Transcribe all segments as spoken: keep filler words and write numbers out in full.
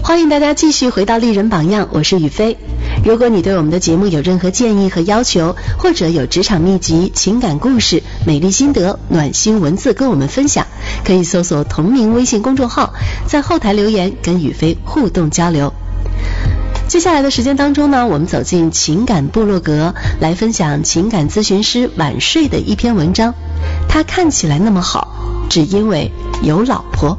欢迎大家继续回到丽人榜样，我是雨飞。如果你对我们的节目有任何建议和要求，或者有职场秘籍、情感故事、美丽心得、暖心文字跟我们分享，可以搜索同名微信公众号，在后台留言跟雨飞互动交流。接下来的时间当中呢，我们走进情感部落格，来分享情感咨询师晚睡的一篇文章。他看起来那么好，只因为有老婆。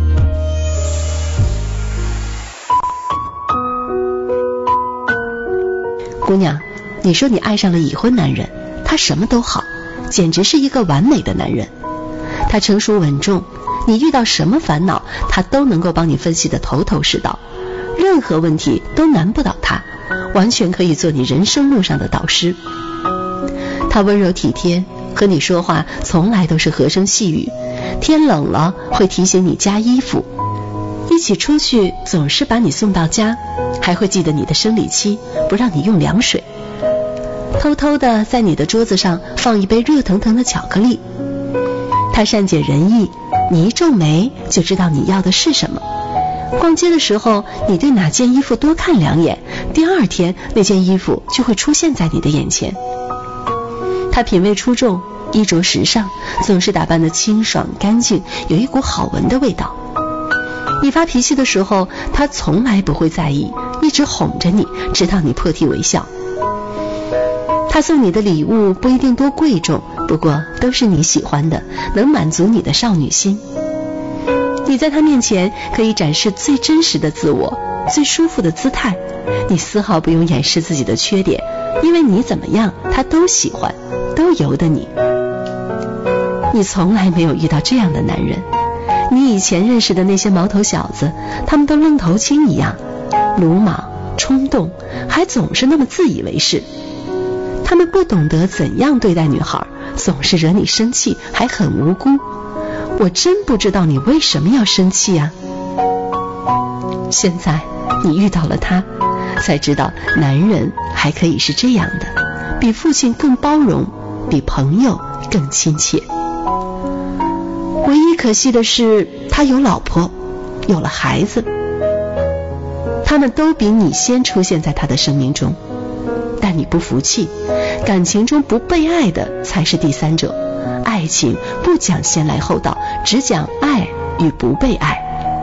姑娘，你说你爱上了已婚男人，他什么都好，简直是一个完美的男人。他成熟稳重，你遇到什么烦恼，他都能够帮你分析得头头是道，任何问题都难不倒他，完全可以做你人生路上的导师。他温柔体贴，和你说话从来都是和声细语，天冷了会提醒你加衣服，一起出去总是把你送到家，还会记得你的生理期，不让你用凉水，偷偷的在你的桌子上放一杯热腾腾的巧克力。他善解人意，你一皱眉就知道你要的是什么。逛街的时候，你对哪件衣服多看两眼，第二天那件衣服就会出现在你的眼前。他品味出众，衣着时尚，总是打扮得清爽干净，有一股好闻的味道。你发脾气的时候，他从来不会在意，一直哄着你，直到你破涕为笑。他送你的礼物不一定多贵重，不过都是你喜欢的，能满足你的少女心。你在他面前可以展示最真实的自我，最舒服的姿态，你丝毫不用掩饰自己的缺点，因为你怎么样他都喜欢，都由得你。你从来没有遇到这样的男人，你以前认识的那些毛头小子，他们都愣头青一样，鲁莽冲动，还总是那么自以为是。他们不懂得怎样对待女孩，总是惹你生气，还很无辜。我真不知道你为什么要生气啊。现在你遇到了他，才知道男人还可以是这样的，比父亲更包容，比朋友更亲切。唯一可惜的是，他有老婆，有了孩子，他们都比你先出现在他的生命中。但你不服气，感情中不被爱的才是第三者，爱情不讲先来后到，只讲爱与不被爱。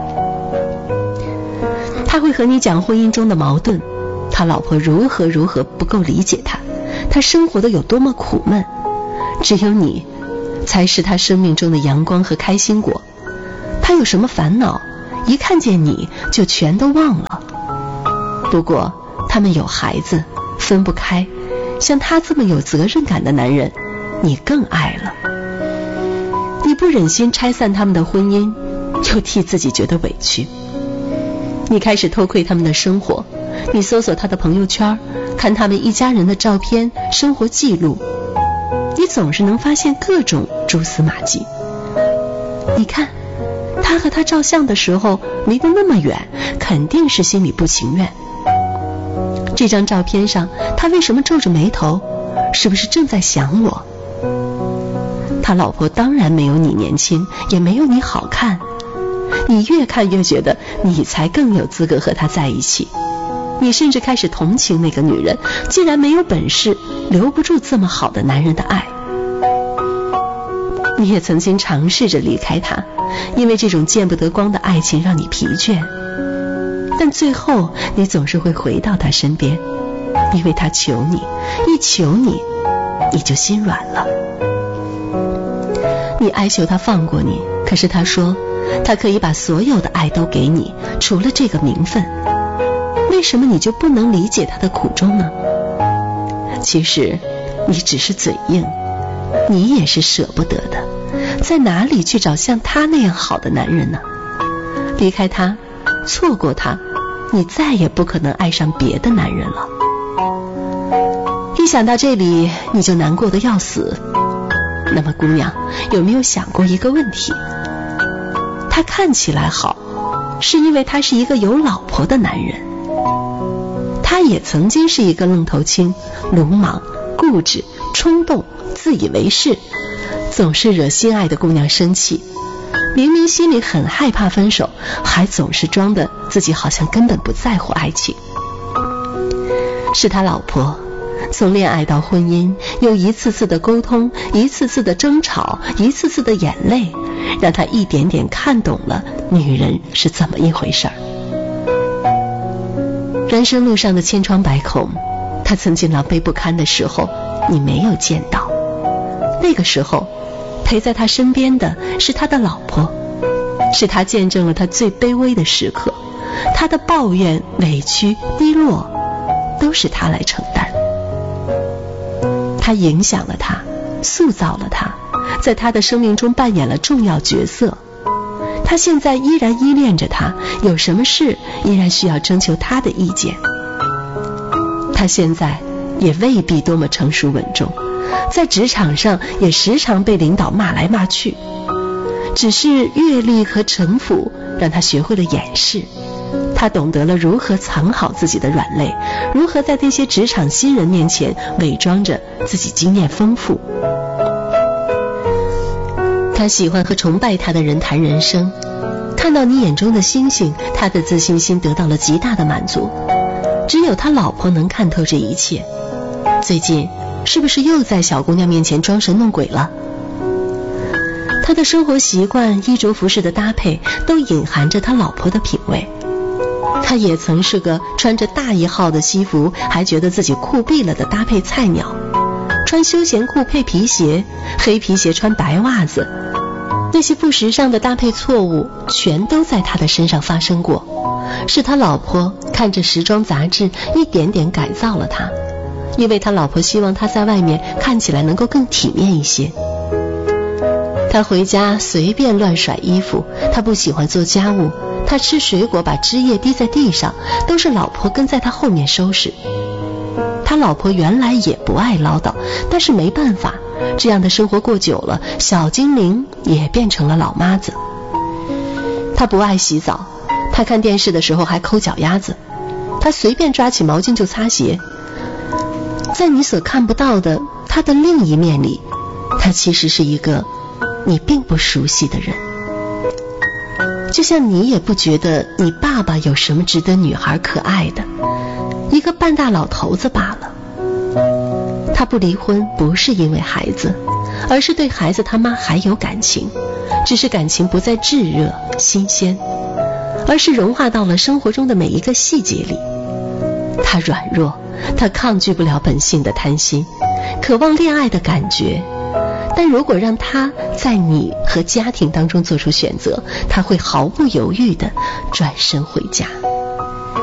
他会和你讲婚姻中的矛盾，他老婆如何如何不够理解他，他生活的有多么苦闷，只有你才是他生命中的阳光和开心果。他有什么烦恼，一看见你就全都忘了。不过他们有孩子，分不开，像他这么有责任感的男人，你更爱了。你不忍心拆散他们的婚姻，又替自己觉得委屈。你开始偷窥他们的生活，你搜索他的朋友圈，看他们一家人的照片、生活记录，你总是能发现各种蛛丝马迹。你看他和他照相的时候离得那么远，肯定是心里不情愿。这张照片上他为什么皱着眉头，是不是正在想我？他老婆当然没有你年轻，也没有你好看，你越看越觉得你才更有资格和他在一起。你甚至开始同情那个女人，既然没有本事，留不住这么好的男人的爱。你也曾经尝试着离开他，因为这种见不得光的爱情让你疲倦，但最后你总是会回到他身边，因为他求你，一求你，你就心软了。你哀求他放过你，可是他说他可以把所有的爱都给你，除了这个名分。为什么你就不能理解他的苦衷呢？其实你只是嘴硬，你也是舍不得的，在哪里去找像他那样好的男人呢？离开他，错过他，你再也不可能爱上别的男人了。一想到这里，你就难过得要死。那么姑娘，有没有想过一个问题？他看起来好，是因为他是一个有老婆的男人。他也曾经是一个愣头青，鲁莽、固执、冲动、自以为是，总是惹心爱的姑娘生气。 明明心里很害怕分手，还总是装的自己好像根本不在乎爱情。是他老婆从恋爱到婚姻，用一次次的沟通，一次次的争吵，一次次的眼泪，让他一点点看懂了女人是怎么一回事儿。人生路上的千疮百孔，他曾经狼狈不堪的时候，你没有见到。那个时候，陪在他身边的是他的老婆，是他见证了他最卑微的时刻，他的抱怨、委屈、低落，都是他来承担。他影响了他，塑造了他，在他的生命中扮演了重要角色。他现在依然依恋着他，有什么事依然需要征求他的意见。他现在也未必多么成熟稳重，在职场上也时常被领导骂来骂去，只是阅历和城府让他学会了掩饰。他懂得了如何藏好自己的软肋，如何在那些职场新人面前伪装着自己经验丰富。他喜欢和崇拜他的人谈人生，看到你眼中的星星，他的自信心得到了极大的满足。只有他老婆能看透这一切。最近是不是又在小姑娘面前装神弄鬼了？他的生活习惯、衣着服饰的搭配都隐含着他老婆的品味。他也曾是个穿着大一号的西服还觉得自己酷毙了的搭配菜鸟，穿休闲裤配皮鞋，黑皮鞋穿白袜子，那些不时尚的搭配错误全都在他的身上发生过。是他老婆看着时装杂志一点点改造了他，因为他老婆希望他在外面看起来能够更体面一些。他回家随便乱甩衣服，他不喜欢做家务，他吃水果把汁液滴在地上，都是老婆跟在他后面收拾。他老婆原来也不爱唠叨，但是没办法，这样的生活过久了，小精灵也变成了老妈子。他不爱洗澡，他看电视的时候还抠脚丫子，他随便抓起毛巾就擦鞋。在你所看不到的他的另一面里，他其实是一个你并不熟悉的人。就像你也不觉得你爸爸有什么值得女孩可爱的，一个半大老头子罢了。他不离婚不是因为孩子，而是对孩子他妈还有感情，只是感情不再炙热新鲜，而是融化到了生活中的每一个细节里。他软弱，他抗拒不了本性的贪心，渴望恋爱的感觉，但如果让他在你和家庭当中做出选择，他会毫不犹豫地转身回家。